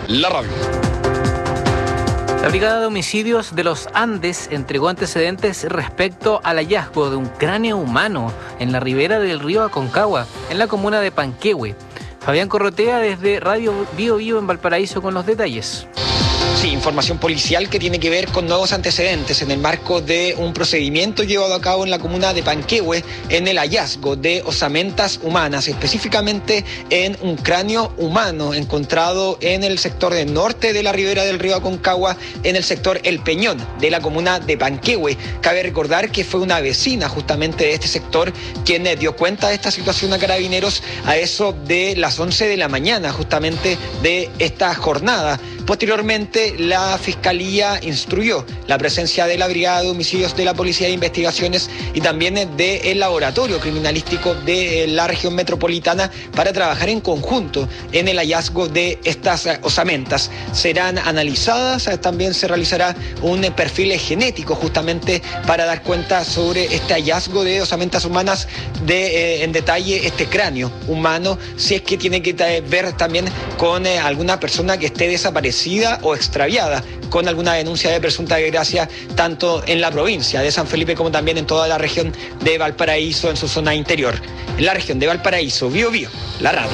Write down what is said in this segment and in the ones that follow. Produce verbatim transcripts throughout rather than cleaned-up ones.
la radio. La Brigada de Homicidios de los Andes entregó antecedentes respecto al hallazgo de un cráneo humano en la ribera del río Aconcagua, en la comuna de Panquehue. Fabián Corrotea desde Radio Bio Bio en Valparaíso con los detalles. Sí, información policial que tiene que ver con nuevos antecedentes en el marco de un procedimiento llevado a cabo en la comuna de Panquehue en el hallazgo de osamentas humanas, específicamente en un cráneo humano encontrado en el sector del norte de la ribera del río Aconcagua, en el sector El Peñón de la comuna de Panquehue. Cabe recordar que fue una vecina justamente de este sector quien dio cuenta de esta situación a Carabineros a eso de las once de la mañana justamente de esta jornada. Posteriormente, la Fiscalía instruyó la presencia de la Brigada de Homicidios de la Policía de Investigaciones y también del Laboratorio Criminalístico de la región metropolitana para trabajar en conjunto en el hallazgo de estas osamentas. Serán analizadas, también se realizará un perfil genético justamente para dar cuenta sobre este hallazgo de osamentas humanas, de eh, en detalle este cráneo humano, si es que tiene que ver también con eh, alguna persona que esté desaparecida o extraviada, con alguna denuncia de presunta desgracia, tanto en la provincia de San Felipe como también en toda la región de Valparaíso, en su zona interior. En la región de Valparaíso, Bio Bio, la radio.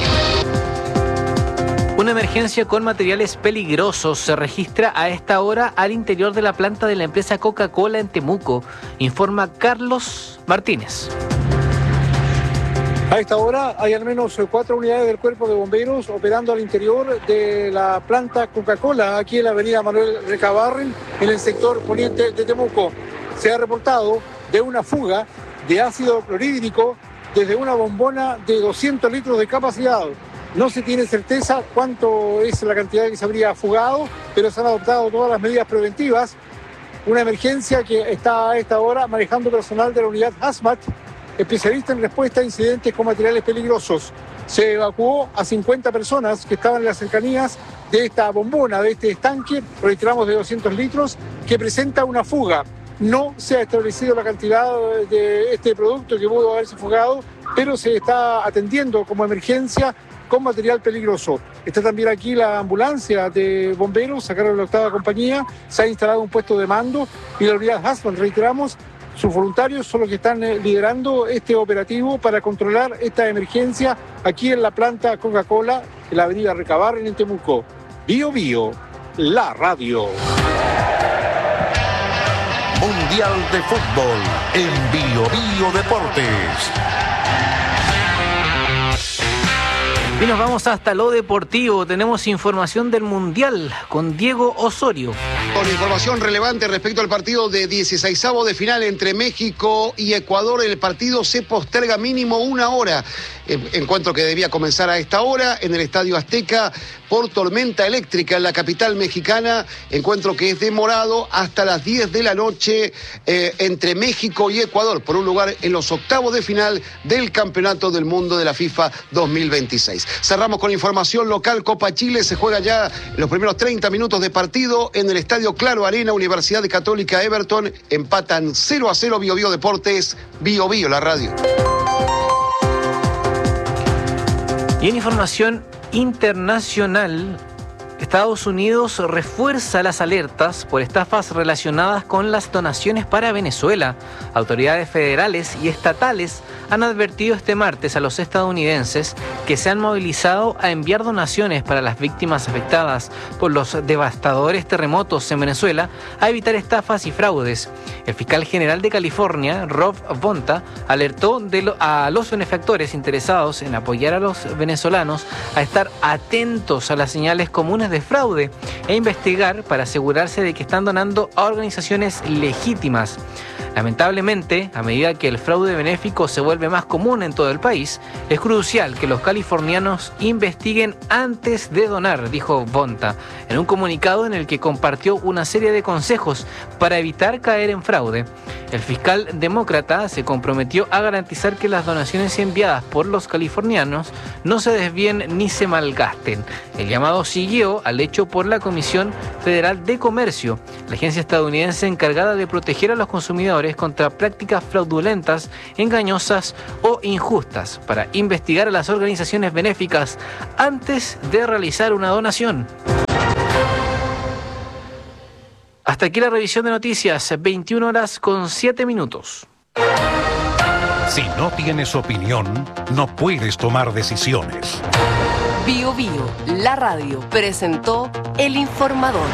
Una emergencia con materiales peligrosos se registra a esta hora al interior de la planta de la empresa Coca-Cola en Temuco, informa Carlos Martínez. A esta hora hay al menos cuatro unidades del Cuerpo de Bomberos operando al interior de la planta Coca-Cola, aquí en la avenida Manuel Recabarren, en el sector poniente de Temuco. Se ha reportado de una fuga de ácido clorhídrico desde una bombona de doscientos litros de capacidad. No se tiene certeza cuánto es la cantidad que se habría fugado, pero se han adoptado todas las medidas preventivas. Una emergencia que está a esta hora manejando personal de la unidad Hazmat, especialista en respuesta a incidentes con materiales peligrosos. Se evacuó a cincuenta personas que estaban en las cercanías de esta bombona, de este estanque, reiteramos, de doscientos litros, que presenta una fuga. No se ha establecido la cantidad de este producto que pudo haberse fugado, pero se está atendiendo como emergencia con material peligroso. Está también aquí la ambulancia de bomberos, sacaron la octava compañía, se ha instalado un puesto de mando y la unidad Hasman, reiteramos, sus voluntarios son los que están liderando este operativo para controlar esta emergencia aquí en la planta Coca-Cola, en la avenida Recabarren en Temuco. Bio Bio, la radio. Mundial de Fútbol en Bio Bio Deportes. Y nos vamos hasta lo deportivo. Tenemos información del Mundial con Diego Osorio. Con información relevante respecto al partido de dieciseisavo de final entre México y Ecuador, el partido se posterga mínimo una hora. Encuentro que debía comenzar a esta hora en el Estadio Azteca por tormenta eléctrica en la capital mexicana. Encuentro que es demorado hasta las diez de la noche eh, entre México y Ecuador por un lugar en los octavos de final del Campeonato del Mundo de la FIFA dos mil veintiséis. Cerramos con información local. Copa Chile se juega ya los primeros treinta minutos de partido en el Estadio Claro Arena. Universidad Católica Everton empatan cero a cero. Bio Bio Deportes, Bio Bio, la radio. Y en información internacional, Estados Unidos refuerza las alertas por estafas relacionadas con las donaciones para Venezuela. Autoridades federales y estatales han advertido este martes a los estadounidenses que se han movilizado a enviar donaciones para las víctimas afectadas por los devastadores terremotos en Venezuela a evitar estafas y fraudes. El fiscal general de California, Rob Bonta, alertó de lo, a los benefactores interesados en apoyar a los venezolanos a estar atentos a las señales comunes de fraude e investigar para asegurarse de que están donando a organizaciones legítimas. Lamentablemente, a medida que el fraude benéfico se vuelve más común en todo el país, es crucial que los californianos investiguen antes de donar, dijo Bonta, en un comunicado en el que compartió una serie de consejos para evitar caer en fraude. El fiscal demócrata se comprometió a garantizar que las donaciones enviadas por los californianos no se desvíen ni se malgasten. El llamado siguió al hecho por la Comisión Federal de Comercio, la agencia estadounidense encargada de proteger a los consumidores contra prácticas fraudulentas, engañosas o injustas, para investigar a las organizaciones benéficas antes de realizar una donación. Hasta aquí la revisión de noticias, veintiuna horas con siete minutos. Si no tienes opinión, no puedes tomar decisiones. Bio Bio, la radio, presentó El Informador.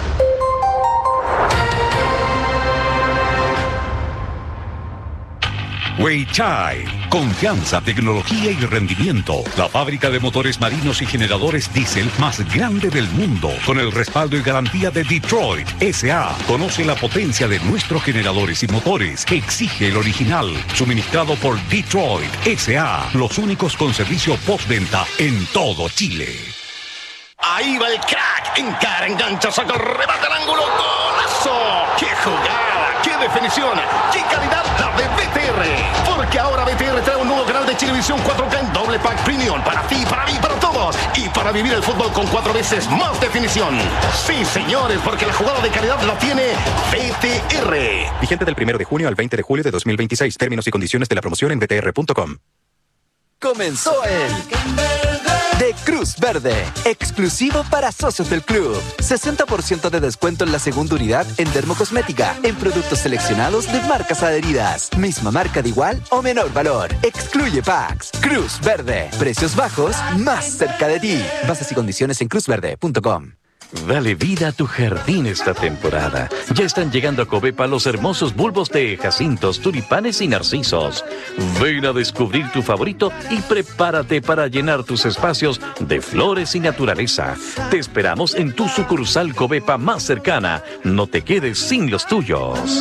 Weichai, confianza, tecnología y rendimiento. La fábrica de motores marinos y generadores diésel más grande del mundo, con el respaldo y garantía de Detroit S A. Conoce la potencia de nuestros generadores y motores. Exige el original, suministrado por Detroit S A. Los únicos con servicio postventa en todo Chile. Ahí va el crack, encara, engancha, saca el remate al ángulo, golazo. ¡Qué jugada! ¡Qué definición! ¡Qué calidad la de B T R! Porque ahora B T R trae un nuevo canal de Chilevisión cuatro K en doble pack premium para ti, para mí, para todos. Y para vivir el fútbol con cuatro veces más definición. Sí, señores, porque la jugada de calidad la tiene B T R. Vigente del primero de junio al veinte de julio de dos mil veintiséis. Términos y condiciones de la promoción en b t r punto com. Comenzó el de Cruz Verde, exclusivo para socios del club. sesenta por ciento de descuento en la segunda unidad en dermocosmética, en productos seleccionados de marcas adheridas. Misma marca de igual o menor valor. Excluye packs. Cruz Verde. Precios bajos, más cerca de ti. Bases y condiciones en cruz verde punto com. Dale vida a tu jardín esta temporada. Ya están llegando a Covepa los hermosos bulbos de jacintos, tulipanes y narcisos. Ven a descubrir tu favorito y prepárate para llenar tus espacios de flores y naturaleza. Te esperamos en tu sucursal Covepa más cercana. No te quedes sin los tuyos.